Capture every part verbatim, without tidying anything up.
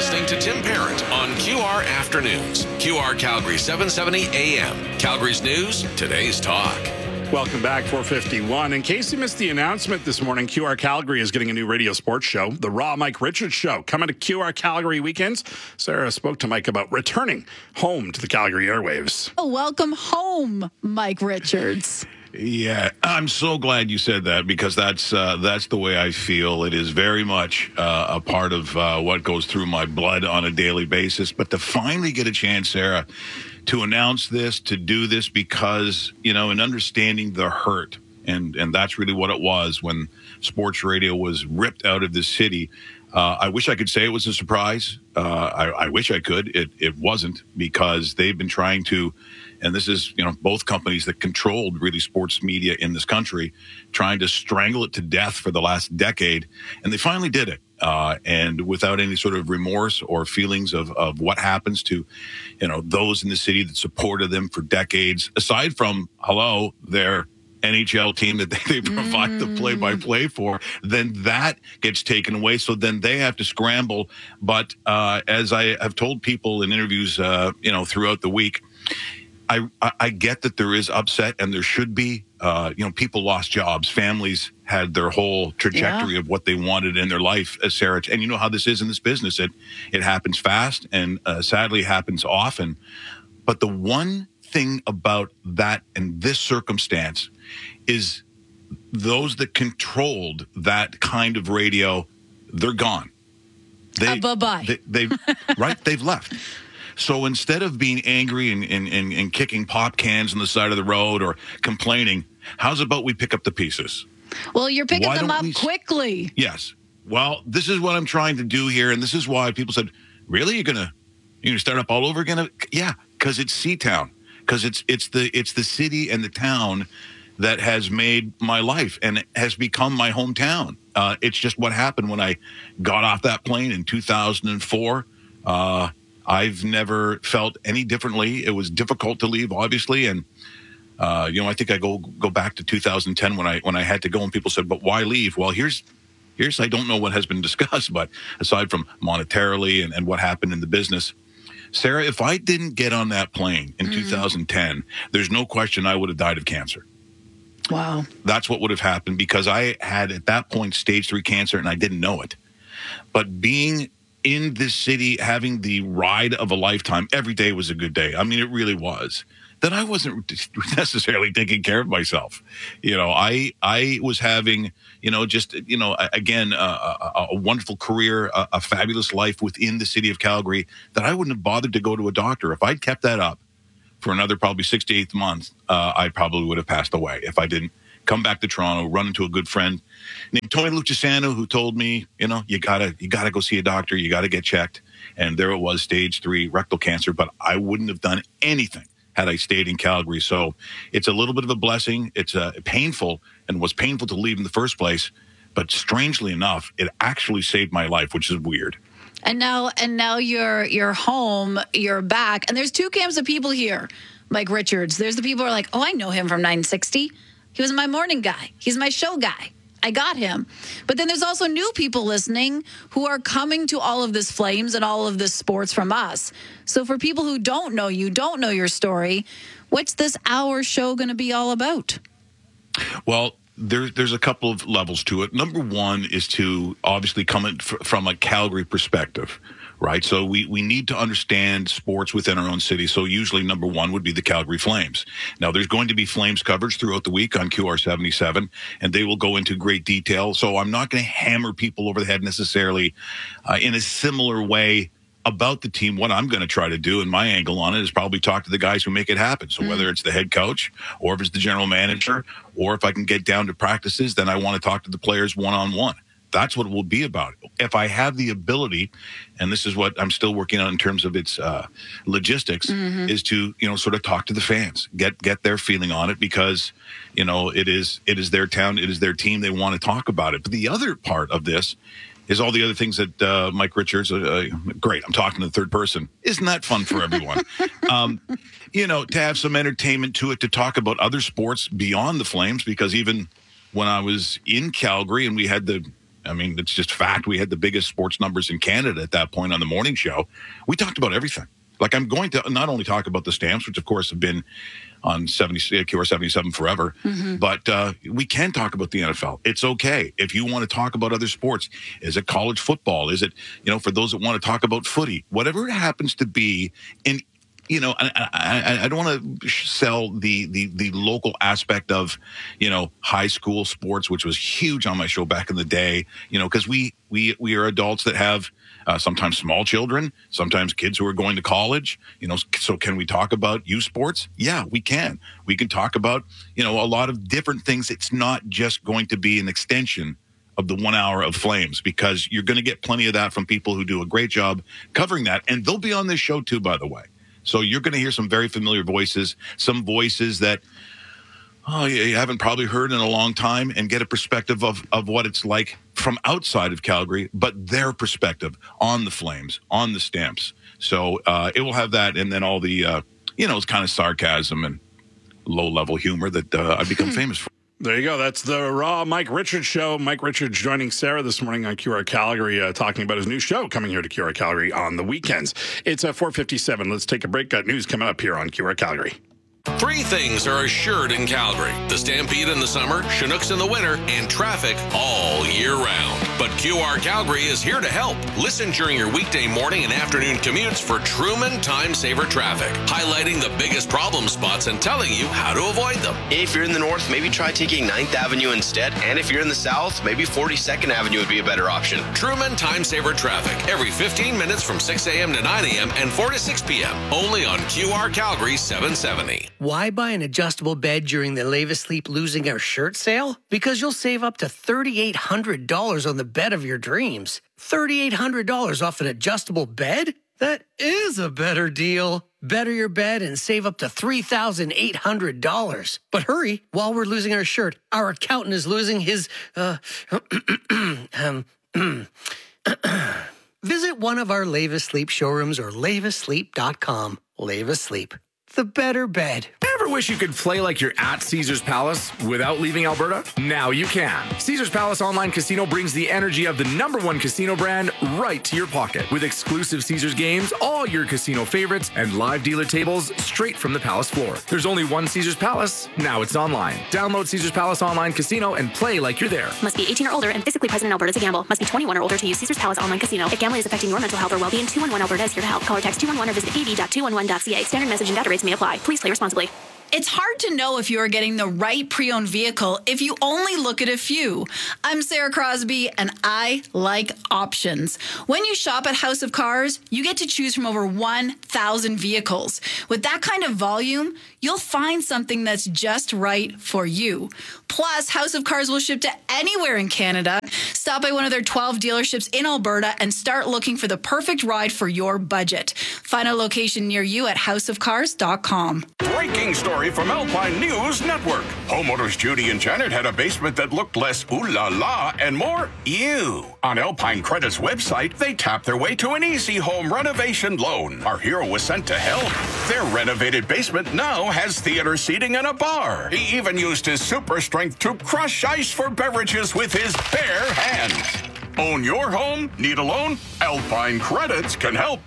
listening to Tim Parent on Q R Afternoons. Q R Calgary seven seventy A M. Calgary's news, today's talk. Welcome back, four fifty-one. In case you missed the announcement this morning, Q R Calgary is getting a new radio sports show, The Raw Mike Richards Show, coming to Q R Calgary weekends. Sarah spoke to Mike about returning home to the Calgary airwaves. Oh, welcome home, Mike Richards. Yeah, I'm so glad you said that because that's uh, that's the way I feel. It is very much uh, a part of uh, what goes through my blood on a daily basis. But to finally get a chance, Sarah, to announce this, to do this because, you know, in understanding the hurt, and, and that's really what it was when sports radio was ripped out of this city. Uh, I wish I could say it was a surprise. Uh, I, I wish I could. It, it wasn't because they've been trying to, and this is, you know, both companies that controlled really sports media in this country, trying to strangle it to death for the last decade. And they finally did it. Uh, and without any sort of remorse or feelings of, of what happens to, you know, those in the city that supported them for decades, aside from, hello, their N H L team that they, they provide mm. the play-by-play for, then that gets taken away. So then they have to scramble. But uh, as I have told people in interviews, uh, you know, throughout the week, I, I get that there is upset and there should be. Uh, you know, people lost jobs. Families had their whole trajectory yeah. of what they wanted in their life, as Sarah. And you know how this is in this business. It, it happens fast and uh, sadly happens often. But the one thing about that and this circumstance is those that controlled that kind of radio, they're gone. They, uh, bye-bye. They, they, right? They've left. So instead of being angry and, and, and, and kicking pop cans on the side of the road or complaining, how's about we pick up the pieces? Well, you're picking Why them up we... quickly. Yes. Well, this is what I'm trying to do here, and this is why people said, really? You're going to you're gonna start up all over again? Yeah, because it's C-Town. Because it's it's the it's the city and the town that has made my life and it has become my hometown. Uh, it's just what happened when I got off that plane in two thousand four. Uh, I've never felt any differently. It was difficult to leave, obviously, and uh, you know I think I go go back to two thousand ten when I when I had to go, and people said, "But why leave?" Well, here's here's I don't know what has been discussed, but aside from monetarily and, and what happened in the business. Sarah, if I didn't get on that plane in mm. two thousand ten, there's no question I would have died of cancer. Wow. That's what would have happened because I had at that point stage three cancer and I didn't know it. But being in this city, having the ride of a lifetime, every day was a good day. I mean, it really was. Then I wasn't necessarily taking care of myself. You know, I I was having, you know, just, you know, again, a, a, a wonderful career, a, a fabulous life within the city of Calgary that I wouldn't have bothered to go to a doctor. If I'd kept that up for another probably six to eight months, uh, I probably would have passed away if I didn't come back to Toronto, run into a good friend named Tony Lucisano, who told me, you know, you gotta you gotta go see a doctor, you gotta get checked. And there it was, stage three rectal cancer. But I wouldn't have done anything had I stayed in Calgary. So it's a little bit of a blessing. It's uh, painful and was painful to leave in the first place. But strangely enough, it actually saved my life, which is weird. And now and now you're you're home, you're back. And there's two camps of people here, Mike Richards. There's the people who are like, oh, I know him from nine sixty. He was my morning guy. He's my show guy. I got him. But then there's also new people listening who are coming to all of this Flames and all of this sports from us. So for people who don't know you, don't know your story, what's this hour show going to be all about? Well, there, there's a couple of levels to it. Number one is to obviously come in f- from a Calgary perspective. Right. So we, we need to understand sports within our own city. So usually number one would be the Calgary Flames. Now, there's going to be Flames coverage throughout the week on Q R seventy-seven, and they will go into great detail. So I'm not going to hammer people over the head necessarily uh, in a similar way about the team. What I'm going to try to do, and my angle on it, is probably talk to the guys who make it happen. So mm. whether it's the head coach or if it's the general manager, or if I can get down to practices, then I want to talk to the players one-on-one. That's what it will be about. If I have the ability, and this is what I'm still working on in terms of its uh, logistics, mm-hmm. is to, you know, sort of talk to the fans, get get their feeling on it, because, you know, it is it is their town, it is their team. They want to talk about it. But the other part of this is all the other things that uh, Mike Richards, uh, great, I'm talking to the third person. Isn't that fun for everyone? um, you know, to have some entertainment to it, to talk about other sports beyond the Flames, because even when I was in Calgary and we had the I mean, it's just fact. We had the biggest sports numbers in Canada at that point on the morning show. We talked about everything. Like, I'm going to not only talk about the Stamps, which of course have been on seventy, Q R seventy-seven forever, mm-hmm. but uh, we can talk about the N F L. It's okay. If you want to talk about other sports, is it college football? Is it, you know, for those that want to talk about footy, whatever it happens to be in, you know, I, I, I don't want to sell the, the the local aspect of, you know, high school sports, which was huge on my show back in the day, you know, because we, we, we are adults that have uh, sometimes small children, sometimes kids who are going to college, you know, so can we talk about youth sports? Yeah, we can. We can talk about, you know, a lot of different things. It's not just going to be an extension of the one hour of Flames, because you're going to get plenty of that from people who do a great job covering that. And they'll be on this show too, by the way. So you're going to hear some very familiar voices, some voices that, oh, you haven't probably heard in a long time, and get a perspective of, of what it's like from outside of Calgary, but their perspective on the Flames, on the Stamps. So uh, it will have that, and then all the, uh, you know, it's kind of sarcasm and low-level humor that uh, I've become famous for. There you go. That's the Raw Mike Richards Show. Mike Richards joining Sarah this morning on Q R Calgary, uh, talking about his new show coming here to Q R Calgary on the weekends. It's uh, four fifty-seven. Let's take a break. Got news coming up here on Q R Calgary. Three things are assured in Calgary: the Stampede in the summer, Chinooks in the winter, and traffic all year round. But Q R Calgary is here to help. Listen during your weekday morning and afternoon commutes for Truman Time Saver Traffic, highlighting the biggest problem spots and telling you how to avoid them. If you're in the north, maybe try taking ninth Avenue instead. And if you're in the south, maybe forty-second Avenue would be a better option. Truman Time Saver Traffic, every fifteen minutes from six a.m. to nine a.m. and four to six p.m. Only on Q R Calgary seven seventy. Why buy an adjustable bed during the Lave Asleep Losing Our Shirt sale? Because you'll save up to three thousand eight hundred dollars on the bed of your dreams. three thousand eight hundred dollars off an adjustable bed? That is a better deal. Better your bed and save up to three thousand eight hundred dollars. But hurry, while we're losing our shirt, our accountant is losing his, uh, um, visit one of our Lave Asleep showrooms or lave asleep dot com. Lave Asleep, the better bed. Ever wish you could play like you're at Caesars Palace without leaving Alberta? Now you can. Caesars Palace Online Casino brings the energy of the number one casino brand right to your pocket. With exclusive Caesars games, all your casino favorites, and live dealer tables straight from the Palace floor. There's only one Caesars Palace. Now it's online. Download Caesars Palace Online Casino and play like you're there. Must be eighteen or older and physically present in Alberta to gamble. Must be twenty-one or older to use Caesars Palace Online Casino. If gambling is affecting your mental health or well-being, two one one Alberta is here to help. Call or text two one one or visit a d dot two one one dot c a. Standard message and data rates may apply. Please play responsibly. It's hard to know if you're getting the right pre-owned vehicle if you only look at a few. I'm Sarah Crosby, and I like options. When you shop at House of Cars, you get to choose from over one thousand vehicles. With that kind of volume, you'll find something that's just right for you. Plus, House of Cars will ship to anywhere in Canada. Stop by one of their twelve dealerships in Alberta and start looking for the perfect ride for your budget. Find a location near you at house of cars dot com. Breaking story from Alpine News Network. Homeowners Judy and Janet had a basement that looked less ooh la la and more ew. On Alpine Credit's website, they tapped their way to an easy home renovation loan. Our hero was sent to help. Their renovated basement now has theater seating and a bar. He even used his super strength to crush ice for beverages with his bare hands. Own your home? Need a loan? Alpine Credits can help.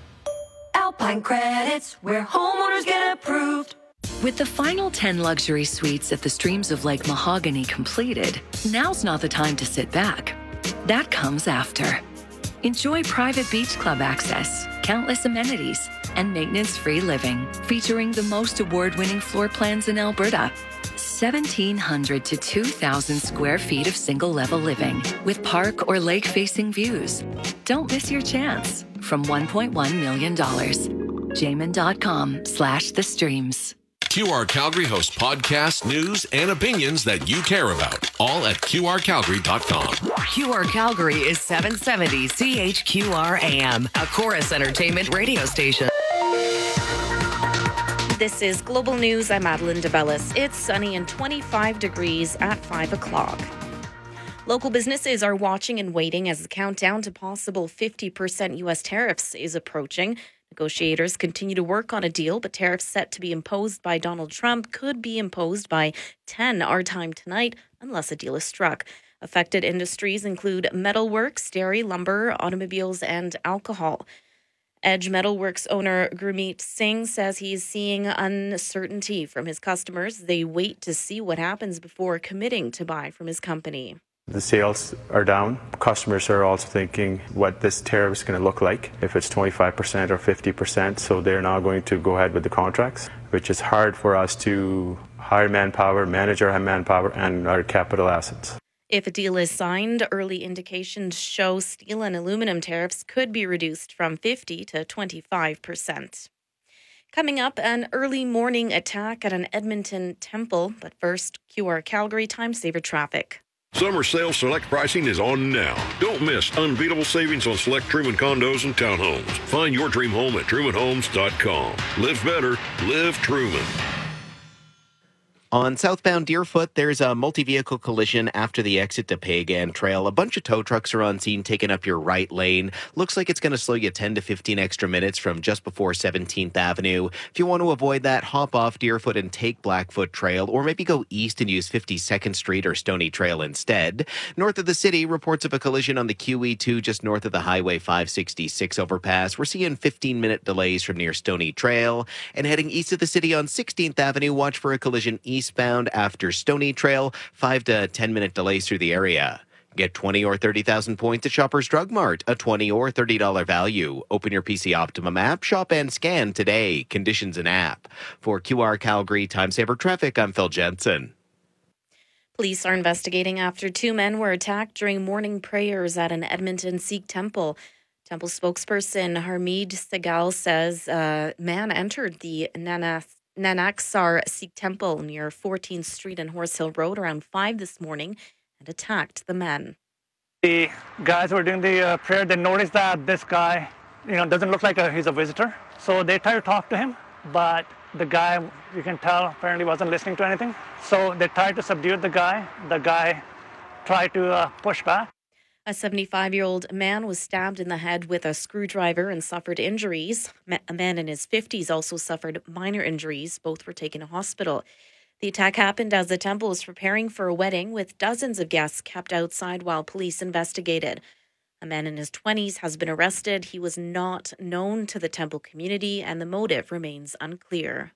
Alpine Credits, where homeowners get approved. With the final ten luxury suites at the Streams of Lake Mahogany completed, now's not the time to sit back. That comes after. Enjoy private beach club access, countless amenities, and maintenance-free living, featuring the most award-winning floor plans in Alberta. seventeen hundred to two thousand square feet of single-level living with park or lake-facing views. Don't miss your chance. From one point one million dollars. Jamin.com slash the streams. Q R Calgary hosts podcasts, news, and opinions that you care about. All at Q R Calgary dot com. Q R Calgary is seven seventy C H Q R A M, a Chorus Entertainment radio station. This is Global News. I'm Madeline DeBellis. It's sunny and twenty-five degrees at five o'clock. Local businesses are watching and waiting as the countdown to possible fifty percent U S tariffs is approaching. Negotiators continue to work on a deal, but tariffs set to be imposed by Donald Trump could be imposed by ten our time tonight unless a deal is struck. Affected industries include metalworks, dairy, lumber, automobiles, and alcohol. Edge Metalworks owner Gurmeet Singh says he's seeing uncertainty from his customers. They wait to see what happens before committing to buy from his company. The sales are down. Customers are also thinking what this tariff is going to look like, if it's twenty-five percent or fifty percent. So they're now going to go ahead with the contracts, which is hard for us to hire manpower, manage our manpower, and our capital assets. If a deal is signed, early indications show steel and aluminum tariffs could be reduced from fifty to twenty-five percent. Coming up, an early morning attack at an Edmonton temple. But first, Q R Calgary Time Saver traffic. Summer sale select pricing is on now. Don't miss unbeatable savings on select Truman condos and townhomes. Find your dream home at truman homes dot com. Live better, live Truman. On southbound Deerfoot, there's a multi-vehicle collision after the exit to Pagan Trail. A bunch of tow trucks are on scene taking up your right lane. Looks like it's going to slow you ten to fifteen extra minutes from just before seventeenth Avenue. If you want to avoid that, hop off Deerfoot and take Blackfoot Trail, or maybe go east and use fifty-second Street or Stony Trail instead. North of the city, reports of a collision on the Q E two just north of the Highway five sixty-six overpass. We're seeing fifteen-minute delays from near Stony Trail. And heading east of the city on sixteenth Avenue, watch for a collision east eastbound after Stony Trail, five to ten minute delays through the area. Get twenty or thirty thousand points at Shoppers Drug Mart, a twenty or thirty dollars value. Open your P C Optimum app, shop and scan today. Conditions and app. For Q R Calgary Time Saver Traffic, I'm Phil Jensen. Police are investigating after two men were attacked during morning prayers at an Edmonton Sikh temple. Temple spokesperson Harmeed Segal says a man entered the Nanak Nanaksar Sikh temple near fourteenth Street and Horse Hill Road around five this morning and attacked the men. The guys who were doing the uh, prayer, they noticed that this guy, you know, doesn't look like a, he's a visitor. So they tried to talk to him, but the guy, you can tell, apparently wasn't listening to anything. So they tried to subdue the guy. The guy tried to uh, push back. A seventy-five-year-old man was stabbed in the head with a screwdriver and suffered injuries. A man in his fifties also suffered minor injuries. Both were taken to hospital. The attack happened as the temple was preparing for a wedding with dozens of guests kept outside while police investigated. A man in his twenties has been arrested. He was not known to the temple community and the motive remains unclear.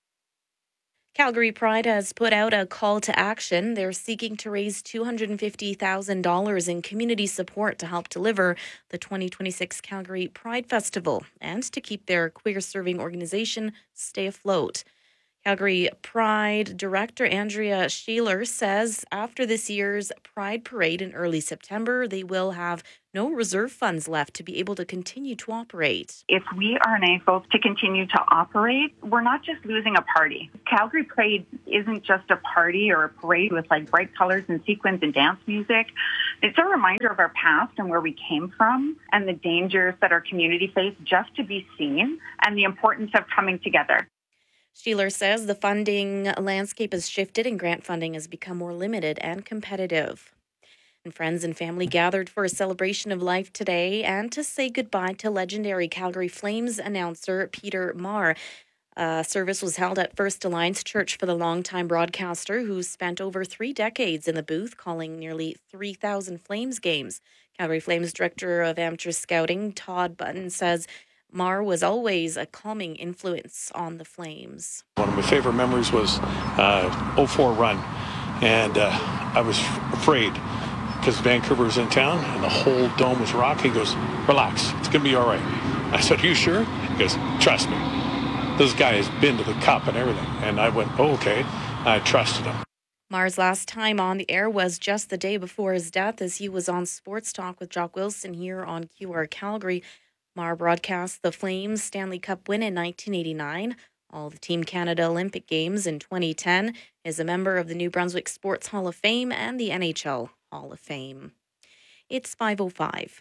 Calgary Pride has put out a call to action. They're seeking to raise two hundred fifty thousand dollars in community support to help deliver the twenty twenty-six Calgary Pride Festival and to keep their queer-serving organization stay afloat. Calgary Pride Director Andrea Sheeler says after this year's Pride Parade in early September, they will have no reserve funds left to be able to continue to operate. If we are unable to continue to operate, we're not just losing a party. Calgary Parade isn't just a party or a parade with like bright colors and sequins and dance music. It's a reminder of our past and where we came from and the dangers that our community faced just to be seen and the importance of coming together. Sheeler says the funding landscape has shifted and grant funding has become more limited and competitive. And friends and family gathered for a celebration of life today and to say goodbye to legendary Calgary Flames announcer Peter Maher. A service was held at First Alliance Church for the longtime broadcaster who spent over three decades in the booth calling nearly three thousand Flames games. Calgary Flames Director of Amateur Scouting Todd Button says Maher was always a calming influence on the Flames. One of my favorite memories was uh, oh four run, and uh, I was afraid because Vancouver was in town and the whole dome was rocking. He goes, relax, it's going to be all right. I said, are you sure? He goes, trust me. This guy has been to the cup and everything. And I went, oh, okay. I trusted him. Maher's last time on the air was just the day before his death as he was on Sports Talk with Jock Wilson here on Q R Calgary. Maher broadcast the Flames Stanley Cup win in nineteen eighty-nine, all the Team Canada Olympic Games in twenty ten, is a member of the New Brunswick Sports Hall of Fame and the N H L Hall of Fame. It's five oh five.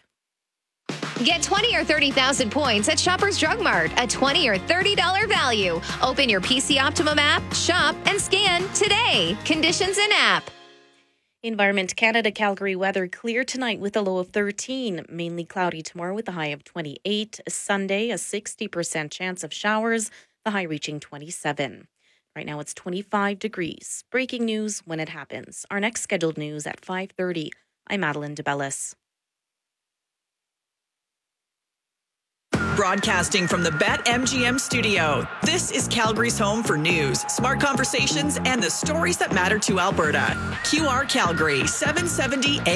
Get twenty or thirty thousand points at Shoppers Drug Mart, a twenty or thirty dollars value. Open your P C Optimum app, shop, and scan today. Conditions in app. Environment Canada Calgary weather clear tonight with a low of thirteen. Mainly cloudy tomorrow with a high of twenty-eight. Sunday, a sixty percent chance of showers, the high reaching twenty-seven. Right now it's twenty-five degrees. Breaking news when it happens. Our next scheduled news at five thirty. I'm Madeline DeBellis. Broadcasting from the BetMGM studio, this is Calgary's home for news, smart conversations, and the stories that matter to Alberta. Q R Calgary, seven seventy A M.